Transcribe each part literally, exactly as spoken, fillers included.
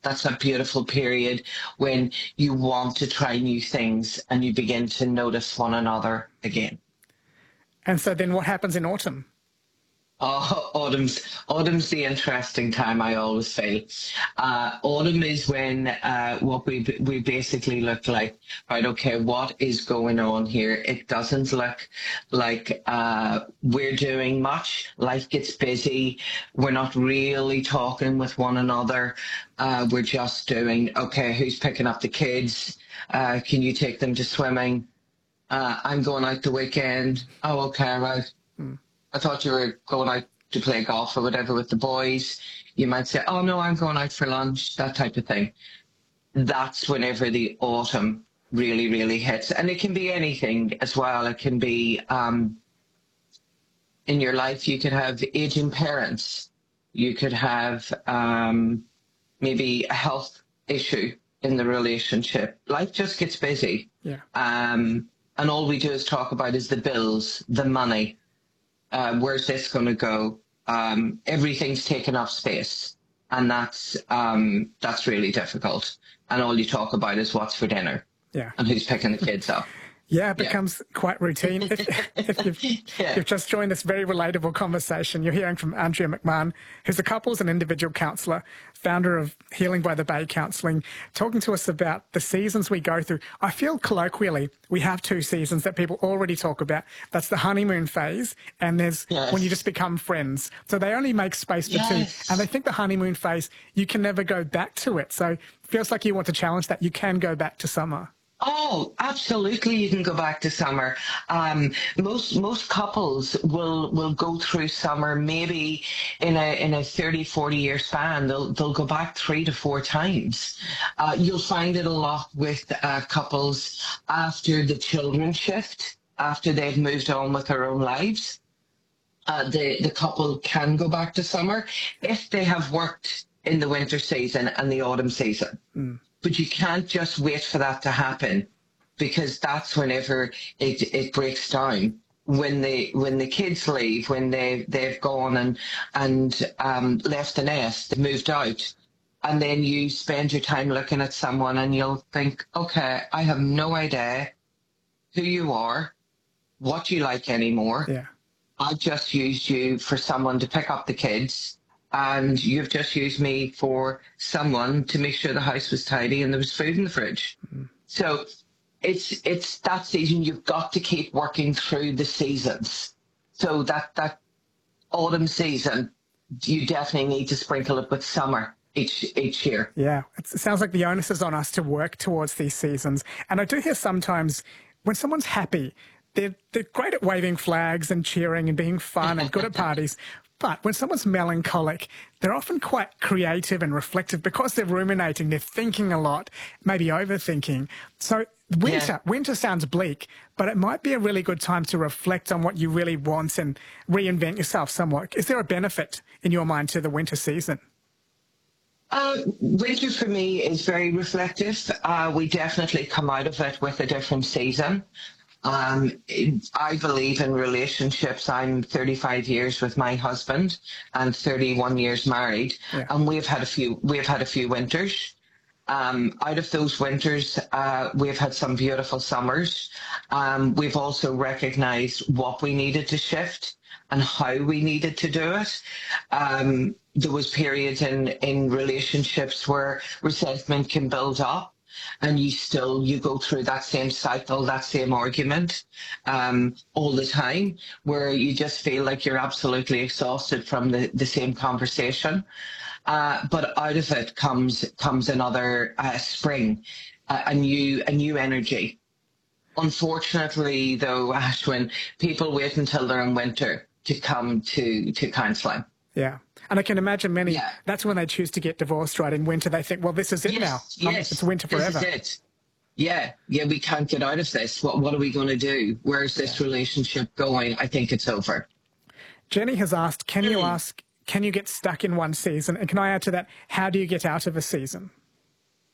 That's a beautiful period when you want to try new things and you begin to notice one another again. And so then what happens in autumn? Oh, autumn's autumn's the interesting time, I always feel. Uh, autumn is when uh, what we we basically look like, right, okay, what is going on here? It doesn't look like uh, we're doing much. Life gets busy. We're not really talking with one another. Uh, we're just doing, okay, who's picking up the kids? Uh, can you take them to swimming? Uh, I'm going out the weekend. Oh, okay, right. Hmm. I thought you were going out to play golf or whatever with the boys. You might say, oh, no, I'm going out for lunch, that type of thing. That's whenever the autumn really, really hits. And it can be anything as well. It can be um, in your life, you could have aging parents. You could have um, maybe a health issue in the relationship. Life just gets busy. Yeah. Um, and all we do is talk about is the bills, the money. Uh, where's this going to go? Um, everything's taken up space, and that's um, that's really difficult. And all you talk about is what's for dinner, yeah, and who's picking the kids up. Yeah, it becomes yeah. quite routine. If, if you've, yeah. you've just joined this very relatable conversation, you're hearing from Andrea McMahon, who's a couples and individual counsellor, founder of Healing by the Bay Counselling, talking to us about the seasons we go through. I feel colloquially we have two seasons that people already talk about. That's the honeymoon phase, and there's yes. when you just become friends. So they only make space for yes. two. And they think the honeymoon phase, you can never go back to it. So it feels like you want to challenge that. You can go back to summer. Oh, absolutely. You can go back to summer. Um, most, most couples will, will go through summer maybe in a, in a thirty, forty year span. They'll, they'll go back three to four times. Uh, you'll find it a lot with, uh, couples after the children shift, after they've moved on with their own lives. Uh, the, the couple can go back to summer if they have worked in the winter season and the autumn season. Mm. But you can't just wait for that to happen, because that's whenever it it breaks down. When they when the kids leave, when they they've gone and and um, left the nest, they've moved out, and then you spend your time looking at someone and you'll think, okay, I have no idea who you are, what you like anymore. Yeah. I just used you for someone to pick up the kids. And you've just used me for someone to make sure the house was tidy and there was food in the fridge. Mm-hmm. So it's it's that season. You've got to keep working through the seasons. So that, that autumn season, you definitely need to sprinkle it with summer each each year. Yeah, it sounds like the onus is on us to work towards these seasons. And I do hear sometimes when someone's happy, they're, they're great at waving flags and cheering and being fun and good at parties. But when someone's melancholic, they're often quite creative and reflective because they're ruminating, they're thinking a lot, maybe overthinking. So winter, yeah. winter sounds bleak, but it might be a really good time to reflect on what you really want and reinvent yourself somewhat. Is there a benefit in your mind to the winter season? Uh, winter for me is very reflective. Uh, we definitely come out of it with a different season. Um, I believe in relationships. I'm thirty-five years with my husband and thirty-one years married, yeah. and we've had a few. We've had a few winters. Um, out of those winters, uh, we've had some beautiful summers. Um, we've also recognised what we needed to shift and how we needed to do it. Um, there was periods in in relationships where resentment can build up. And you still, you go through that same cycle, that same argument um, all the time, where you just feel like you're absolutely exhausted from the, the same conversation. Uh, but out of it comes comes another uh, spring, uh, a new a new energy. Unfortunately, though, Ashwin, people wait until they're in winter to come to, to counselling. Yeah. And I can imagine many, yeah. that's when they choose to get divorced, right? In winter, they think, well, this is it yes, now. Yes, it's winter forever. This is it. Yeah, yeah, we can't get out of this. What, what are we going to do? Where's this yeah. relationship going? I think it's over. Jenny has asked, can you ask, can you get stuck in one season? And can I add to that, how do you get out of a season?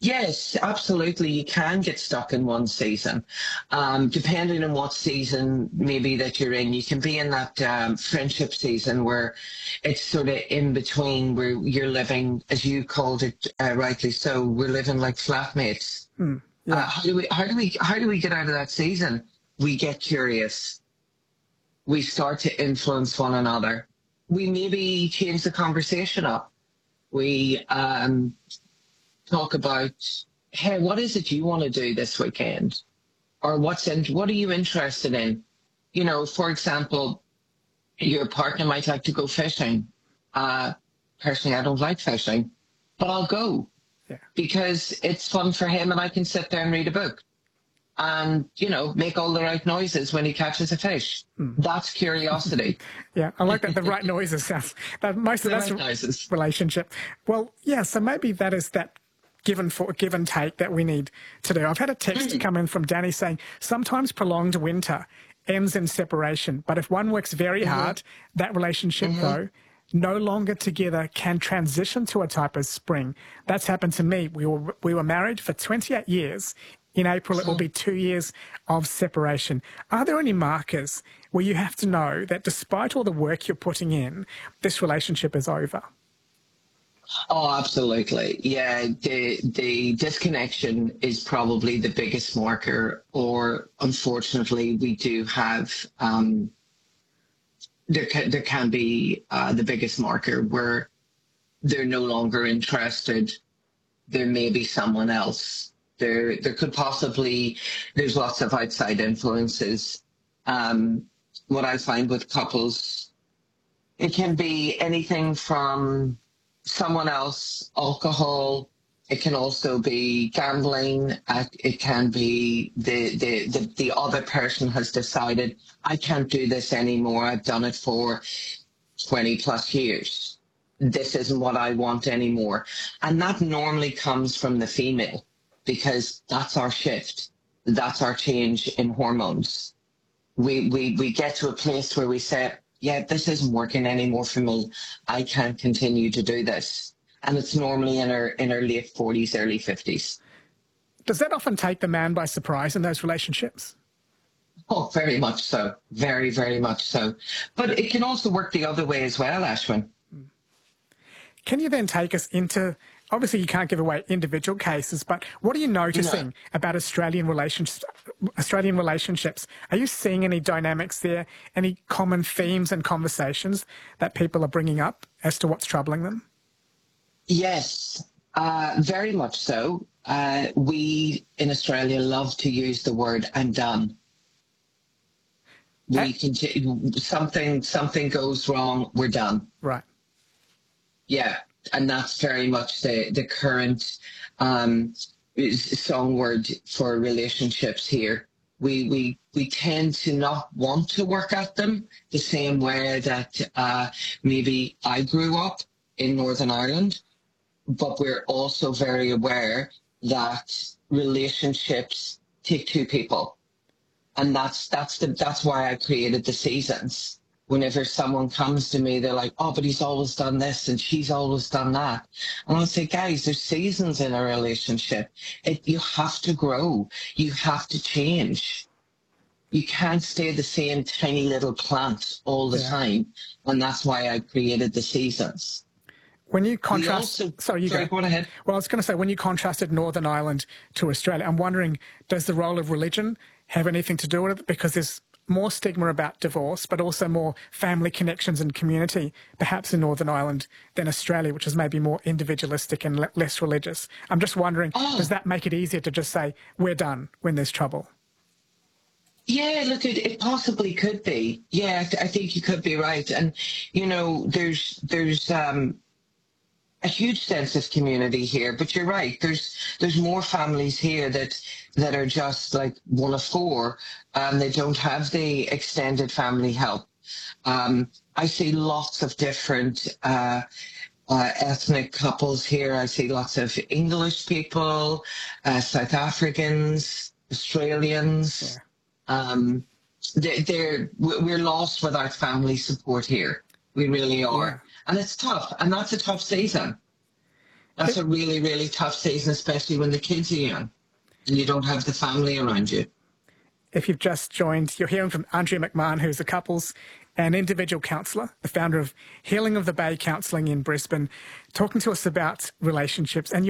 Yes, absolutely. You can get stuck in one season. Um, depending on what season maybe that you're in, you can be in that um, friendship season where it's sort of in between, where you're living, as you called it uh, rightly so, we're living like flatmates. Mm, Uh, yeah. how do we how do we how do we get out of that season? We get curious. We start to influence one another. We maybe change the conversation up. We um, talk about, hey, what is it you want to do this weekend? Or what's in, what are you interested in? You know, for example, your partner might like to go fishing. Uh, personally, I don't like fishing, but I'll go Yeah. because it's fun for him and I can sit there and read a book and, you know, make all the right noises when he catches a fish. Mm. That's curiosity. Yeah, I like that. The right noises sounds, that most of the that's right noises. Relationship. Well, yeah, so maybe that is that give and, for, give and take that we need to do. I've had a text mm. come in from Danny saying, sometimes prolonged winter ends in separation, but if one works very mm-hmm. hard, that relationship, mm-hmm. though, no longer together can transition to a type of spring. That's happened to me. We were, we were married for twenty-eight years. In April, it will be two years of separation. Are there any markers where you have to know that despite all the work you're putting in, this relationship is over? Oh, absolutely. Yeah, the the disconnection is probably the biggest marker, or unfortunately, we do have, um, there can, there can be uh, the biggest marker where they're no longer interested. There may be someone else. There, there could possibly, there's lots of outside influences. Um, what I find with couples, it can be anything from someone else, alcohol. It can also be gambling. Uh, it can be the, the, the, the other person has decided, I can't do this anymore. I've done it for twenty plus years. This isn't what I want anymore. And that normally comes from the female, because that's our shift. That's our change in hormones. We, we, we get to a place where we say, yeah, this isn't working anymore for me. I can't continue to do this. And it's normally in our, in our late forties, early fifties. Does that often take the man by surprise in those relationships? Oh, very much so. Very, very much so. But it can also work the other way as well, Ashwin. Can you then take us into, obviously you can't give away individual cases, but what are you noticing no. about Australian relationships, Australian relationships? Are you seeing any dynamics there, any common themes and conversations that people are bringing up as to what's troubling them? Yes, uh, very much so. Uh, we in Australia love to use the word "I'm done." We hey. continue, something something goes wrong, we're done. Right. Yeah, and that's very much the, the current um, song word for relationships here. We, we, we tend to not want to work at them the same way that uh, maybe I grew up in Northern Ireland, but we're also very aware that relationships take two people. And that's, that's, the, that's why I created the seasons. Whenever someone comes to me, they're like, oh, but he's always done this and she's always done that. And I'll say, guys, there's seasons in a relationship. It, you have to grow. You have to change. You can't stay the same tiny little plant all the yeah. time. And that's why I created the seasons. When you contrast, also, sorry, you sorry, go. go ahead. Well, I was going to say, when you contrasted Northern Ireland to Australia, I'm wondering, does the role of religion have anything to do with it? Because there's more stigma about divorce, but also more family connections and community, perhaps in Northern Ireland than Australia, which is maybe more individualistic and le less religious. I'm just wondering, oh. does that make it easier to just say, we're done when there's trouble? Yeah, look, it, it possibly could be. Yeah, I think you could be right. And, you know, there's, there's, um, a huge sense of community here, but you're right. There's there's more families here that that are just like one of four, and they don't have the extended family help. Um, I see lots of different uh, uh, ethnic couples here. I see lots of English people, uh, South Africans, Australians. Yeah. Um, they, they're we're lost without family support here. We really are. Yeah. And it's tough, and that's a tough season. That's a really, really tough season, especially when the kids are young and you don't have the family around you. If you've just joined, you're hearing from Andrea McMahon, who's a couples and individual counsellor, the founder of Healing of the Bay Counselling in Brisbane, talking to us about relationships. And